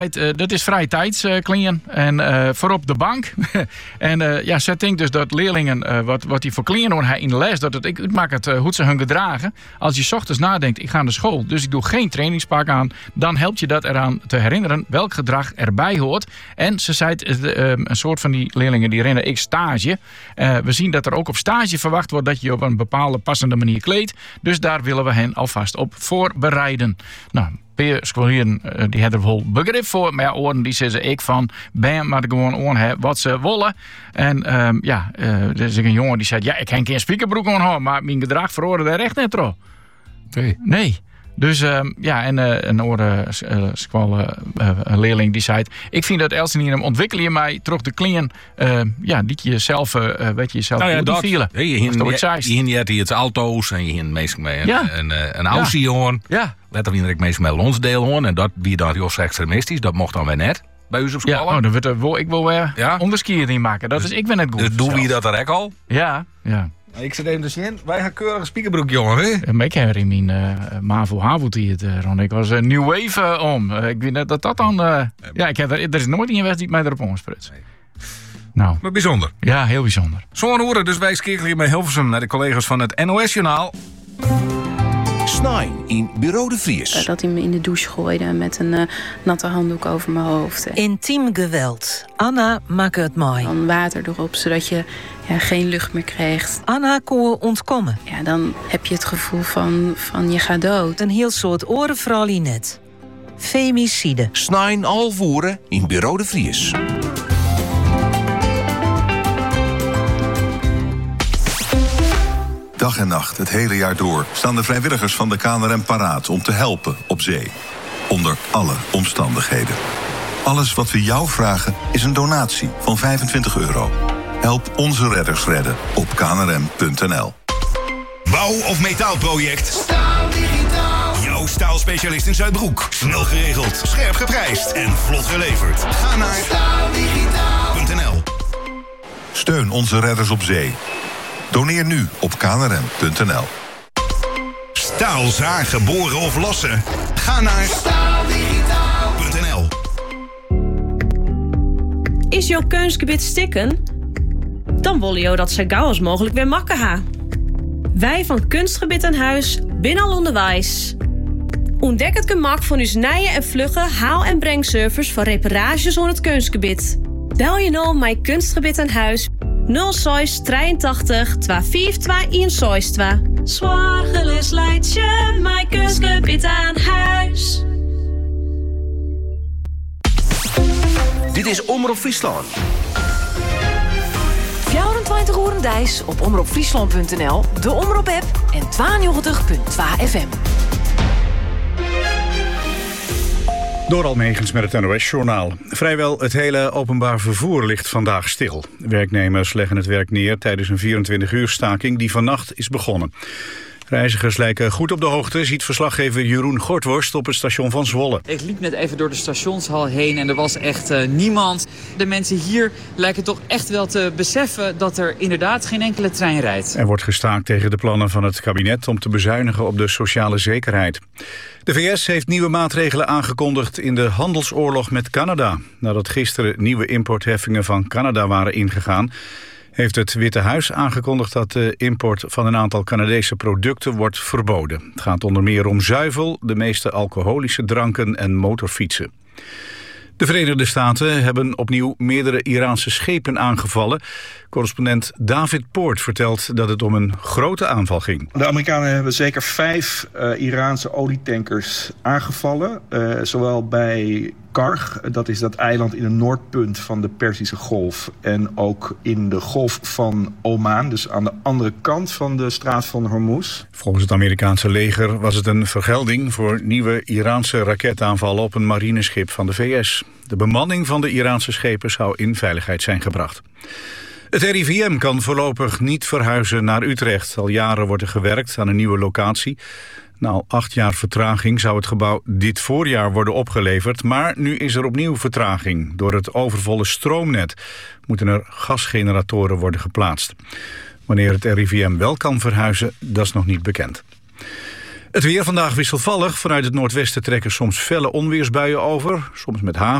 Dat is vrije tijdsklien en voorop de bank. En ze denkt dus dat leerlingen wat die voor klien doen in de les, dat het uitmaakt hoe ze hun gedragen. Als je 's ochtends nadenkt, ik ga naar school, dus ik doe geen trainingspak aan, dan helpt je dat eraan te herinneren welk gedrag erbij hoort. En ze zei een soort van die leerlingen die rennen ik stage. We zien dat er ook op stage verwacht wordt dat je op een bepaalde passende manier kleedt. Dus daar willen we hen alvast op voorbereiden. Nou, scholieren die hebben er wel begrip voor. Maar oren die zeggen ik van ben maar gewoon on wat ze willen. En er is een jongen die zei ik heb geen spiekerbroek aan, maar mijn gedrag verhoorde daar echt net tro. Nee. Dus een leerling die zei ik vind dat Elsenien ontwikkel je mij terug de klien die jezelf moet vielen. Je hebt het auto's en je hebt meestal mee een Aussie hoorn. Ja. Letter wie er meestal met lonsdeel hoorn en dat wie dan heel extremistisch, dat mocht dan weer net bij u op school. Ja, dan wordt ik wil weer onderskiën maken. Dat is ik ben het goed. Dus doen we dat er ook al? Ja. Ik zit even dus in. Wij gaan keurig spiekerbroek, jongen. Hè? Ik heb in mijn MAVO Havelt hier Ron. Ik was een New Wave om. Ik weet net dat dan. Er is nooit iemand die mij erop omsprutst. Nee. Nou. Maar bijzonder. Ja, heel bijzonder. Zo'n horen, dus wij skeren hier bij Hilversum naar de collega's van het NOS-journaal. Snijn in Bureau de Vries. Dat hij me in de douche gooide met een natte handdoek over mijn hoofd. Intiem geweld. Anna maakt het mooi. Dan water erop, zodat je geen lucht meer krijgt. Anna kon ontkomen. Ja, dan heb je het gevoel van je gaat dood. Een heel soort orenvrouwlie net. Femicide. Snijn alvoeren in Bureau de Vries. Dag en nacht, het hele jaar door, staan de vrijwilligers van de KNRM paraat om te helpen op zee. Onder alle omstandigheden. Alles wat we jou vragen is een donatie van €25. Help onze redders redden op knrm.nl. Bouw- of metaalproject? Staaldigitaal. Jouw staalspecialist in Zuidbroek. Snel geregeld, scherp geprijsd en vlot geleverd. Ga naar staaldigitaal.nl. Steun onze redders op zee. Doneer nu op knrm.nl. Staalzagen, boren of lossen? Ga naar staaldigitaal.nl. Is jouw keusgebied stikken? Dan willen jou dat zo gauw als mogelijk weer makken ha. Wij van Kunstgebied aan Huis binnen al onderwijs. Ontdek het gemak van uw nije en vlugge haal- en brengservice voor reparages aan het kunstgebied. Bel je nou mijn Kunstgebied aan Huis 06 83 25 162. Zwaargelis leidt je mijn Kunstgebied aan Huis. Dit is Omroep Friesland. 24 uur Dijs op omroepfriesland.nl, de Omroep-app en 92.2 FM. Door Almegens met het NOS-journaal. Vrijwel het hele openbaar vervoer ligt vandaag stil. Werknemers leggen het werk neer tijdens een 24-uur staking die vannacht is begonnen. Reizigers lijken goed op de hoogte, ziet verslaggever Jeroen Gortworst op het station van Zwolle. Ik liep net even door de stationshal heen en er was echt niemand. De mensen hier lijken toch echt wel te beseffen dat er inderdaad geen enkele trein rijdt. Er wordt gestaakt tegen de plannen van het kabinet om te bezuinigen op de sociale zekerheid. De VS heeft nieuwe maatregelen aangekondigd in de handelsoorlog met Canada. Nadat gisteren nieuwe importheffingen van Canada waren ingegaan, heeft het Witte Huis aangekondigd dat de import van een aantal Canadese producten wordt verboden. Het gaat onder meer om zuivel, de meeste alcoholische dranken en motorfietsen. De Verenigde Staten hebben opnieuw meerdere Iraanse schepen aangevallen. Correspondent David Poort vertelt dat het om een grote aanval ging. De Amerikanen hebben zeker 5 Iraanse olietankers aangevallen. Zowel bij Karg, dat is dat eiland in het noordpunt van de Perzische Golf, en ook in de Golf van Oman, dus aan de andere kant van de straat van Hormuz. Volgens het Amerikaanse leger was het een vergelding voor nieuwe Iraanse raketaanvallen op een marineschip van de VS. De bemanning van de Iraanse schepen zou in veiligheid zijn gebracht. Het RIVM kan voorlopig niet verhuizen naar Utrecht. Al jaren wordt er gewerkt aan een nieuwe locatie. Na al 8 jaar vertraging zou het gebouw dit voorjaar worden opgeleverd, maar nu is er opnieuw vertraging. Door het overvolle stroomnet moeten er gasgeneratoren worden geplaatst. Wanneer het RIVM wel kan verhuizen, dat is nog niet bekend. Het weer vandaag wisselvallig. Vanuit het noordwesten trekken soms felle onweersbuien over. Soms met hagel.